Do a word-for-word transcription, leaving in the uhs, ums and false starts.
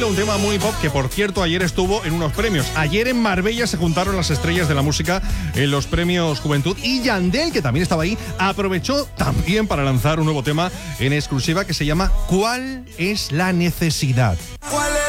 Un tema muy pop que, por cierto, ayer estuvo en unos premios. Ayer en Marbella se juntaron las estrellas de la música en los premios Juventud, y Yandel, que también estaba ahí, aprovechó también para lanzar un nuevo tema en exclusiva que se llama ¿Cuál es la necesidad? ¿Cuál